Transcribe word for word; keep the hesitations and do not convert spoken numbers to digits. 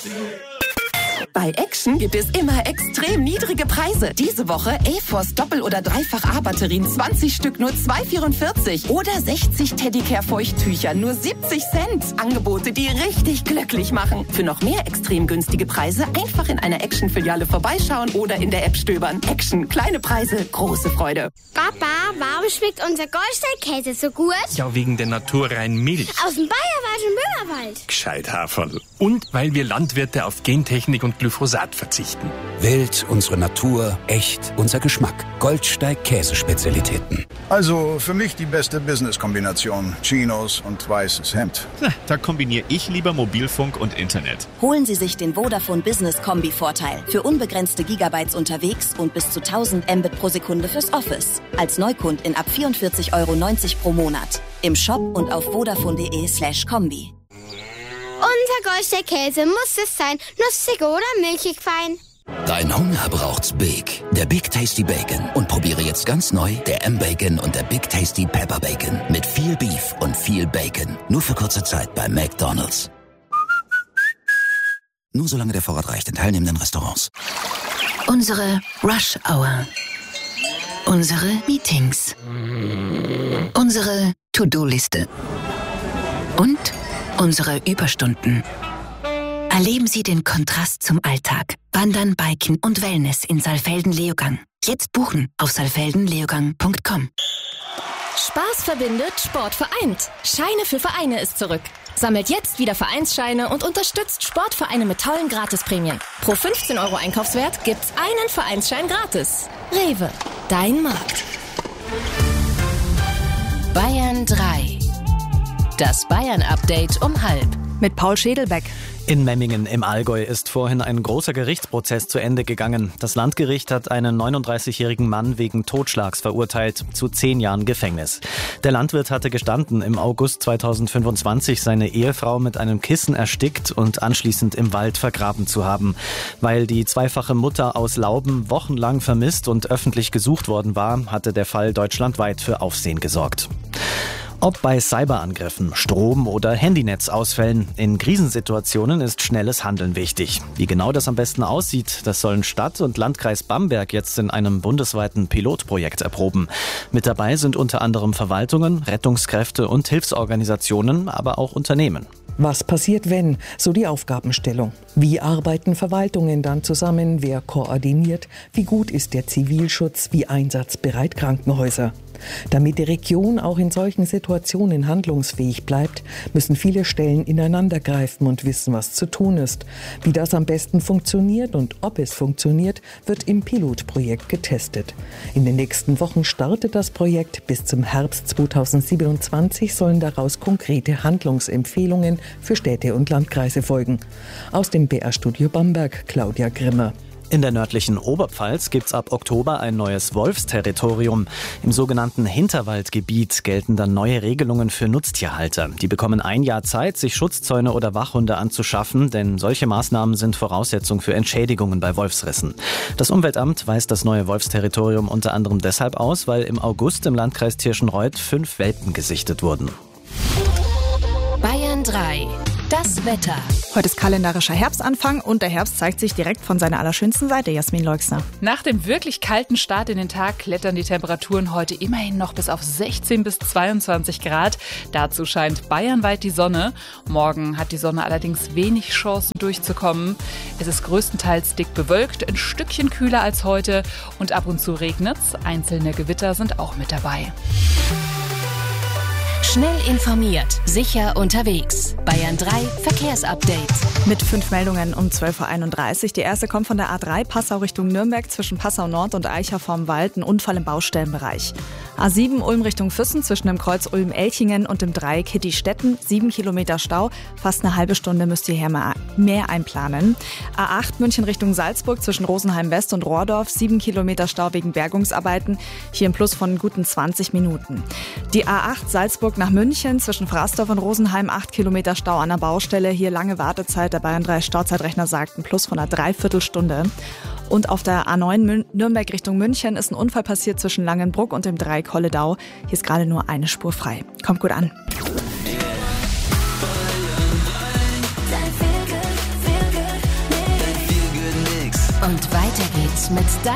Bei Action gibt es immer extrem niedrige Preise. Diese Woche A-Force Doppel- oder Dreifach-A-Batterien, zwanzig Stück, nur zwei Euro vierundvierzig. Oder sechzig Teddicare-Feuchttücher, nur siebzig Cent. Angebote, die richtig glücklich machen. Für noch mehr extrem günstige Preise einfach in einer Action-Filiale vorbeischauen oder in der App stöbern. Action, kleine Preise, große Freude. Papa, warum schmeckt unser Goldstein-Käse so gut? Ja, wegen der naturreinen Milch. Aus dem Bayerwald und Böhmerwald. Gescheit, Haferl. Und weil wir Landwirte auf Gentechnik und Glyphosat verzichten. Wählt unsere Natur, echt unser Geschmack. Goldsteig Käsespezialitäten. Also für mich die beste Business-Kombination. Chinos und weißes Hemd. Na, da kombiniere ich lieber Mobilfunk und Internet. Holen Sie sich den Vodafone Business Kombi-Vorteil. Für unbegrenzte Gigabytes unterwegs und bis zu tausend Mbit pro Sekunde fürs Office. Als Neukundin ab vierundvierzig Euro neunzig pro Monat. Im Shop und auf vodafone.de slash Kombi. Unser Goldstein-Käse muss es sein. Nussig oder milchig fein. Dein Hunger braucht's Big. Der Big Tasty Bacon. Und probiere jetzt ganz neu der M-Bacon und der Big Tasty Pepper Bacon. Mit viel Beef und viel Bacon. Nur für kurze Zeit bei McDonald's. Nur solange der Vorrat reicht in teilnehmenden Restaurants. Unsere Rush Hour. Unsere Meetings. Unsere To-Do-Liste. Und unsere Überstunden. Erleben Sie den Kontrast zum Alltag. Wandern, Biken und Wellness in Saalfelden-Leogang. Jetzt buchen auf saalfelden leogang punkt com. Spaß verbindet, Sport vereint. Scheine für Vereine ist zurück. Sammelt jetzt wieder Vereinsscheine und unterstützt Sportvereine mit tollen Gratisprämien. Pro fünfzehn Euro Einkaufswert gibt's einen Vereinsschein gratis. Rewe, dein Markt. Bayern drei. Das Bayern-Update um halb. Mit Paul Schädelbeck. In Memmingen im Allgäu ist vorhin ein großer Gerichtsprozess zu Ende gegangen. Das Landgericht hat einen neununddreißigjährigen Mann wegen Totschlags verurteilt, zu zehn Jahren Gefängnis. Der Landwirt hatte gestanden, im August zweitausendfünfundzwanzig seine Ehefrau mit einem Kissen erstickt und anschließend im Wald vergraben zu haben. Weil die zweifache Mutter aus Lauben wochenlang vermisst und öffentlich gesucht worden war, hatte der Fall deutschlandweit für Aufsehen gesorgt. Ob bei Cyberangriffen, Strom- oder Handynetzausfällen, in Krisensituationen ist schnelles Handeln wichtig. Wie genau das am besten aussieht, das sollen Stadt und Landkreis Bamberg jetzt in einem bundesweiten Pilotprojekt erproben. Mit dabei sind unter anderem Verwaltungen, Rettungskräfte und Hilfsorganisationen, aber auch Unternehmen. Was passiert, wenn? So die Aufgabenstellung. Wie arbeiten Verwaltungen dann zusammen? Wer koordiniert? Wie gut ist der Zivilschutz? Wie einsatzbereit Krankenhäuser? Damit die Region auch in solchen Situationen handlungsfähig bleibt, müssen viele Stellen ineinander greifen und wissen, was zu tun ist. Wie das am besten funktioniert und ob es funktioniert, wird im Pilotprojekt getestet. In den nächsten Wochen startet das Projekt. Bis zum Herbst zweitausendsiebenundzwanzig sollen daraus konkrete Handlungsempfehlungen für Städte und Landkreise folgen. Aus dem B R-Studio Bamberg, Claudia Grimmer. In der nördlichen Oberpfalz gibt's ab Oktober ein neues Wolfsterritorium. Im sogenannten Hinterwaldgebiet gelten dann neue Regelungen für Nutztierhalter. Die bekommen ein Jahr Zeit, sich Schutzzäune oder Wachhunde anzuschaffen, denn solche Maßnahmen sind Voraussetzung für Entschädigungen bei Wolfsrissen. Das Umweltamt weist das neue Wolfsterritorium unter anderem deshalb aus, weil im August im Landkreis Tirschenreuth fünf Welpen gesichtet wurden. Bayern drei. Das Wetter. Heute ist kalendarischer Herbstanfang und der Herbst zeigt sich direkt von seiner allerschönsten Seite, Jasmin Leuxner. Nach dem wirklich kalten Start in den Tag klettern die Temperaturen heute immerhin noch bis auf sechzehn bis zweiundzwanzig Grad. Dazu scheint bayernweit die Sonne. Morgen hat die Sonne allerdings wenig Chancen durchzukommen. Es ist größtenteils dick bewölkt, ein Stückchen kühler als heute und ab und zu regnet's. Einzelne Gewitter sind auch mit dabei. Schnell informiert, sicher unterwegs. Bayern drei Verkehrsupdate. Mit fünf Meldungen um zwölf Uhr einunddreißig. Die erste kommt von der A drei Passau Richtung Nürnberg zwischen Passau Nord und Eicher vorm Wald. Ein Unfall im Baustellenbereich. A sieben Ulm Richtung Füssen zwischen dem Kreuz Ulm-Elchingen und dem Dreieck Hitti-Stetten. Sieben Kilometer Stau. Fast eine halbe Stunde müsst ihr hier mehr einplanen. A acht München Richtung Salzburg zwischen Rosenheim West und Rohrdorf. Sieben Kilometer Stau wegen Bergungsarbeiten. Hier ein Plus von guten zwanzig Minuten. Die A acht Salzburg nach München zwischen Fraßdorf und Rosenheim. Acht Kilometer Stau an der Baustelle. Hier lange Wartezeit. Der Bayern drei Stauzeitrechner sagt ein Plus von einer Dreiviertelstunde. Und auf der A neun Mün- Nürnberg Richtung München ist ein Unfall passiert zwischen Langenbruck und dem Dreieck Holledau. Hier ist gerade nur eine Spur frei. Kommt gut an. Dein Feel Good, Feel Good. Und weiter geht's mit